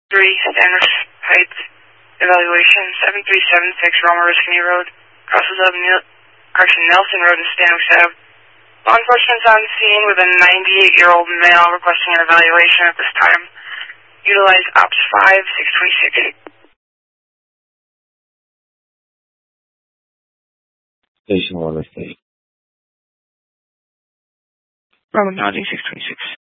3, Standard Heights, evaluation, 7376 Roma Riscany Road, crosses of Nelson Road and Stanwix Ave. Law enforcement's on scene with a 98-year-old male requesting an evaluation at this time. Utilize OPS 5, 626. Station 1 mistake. Roman 626.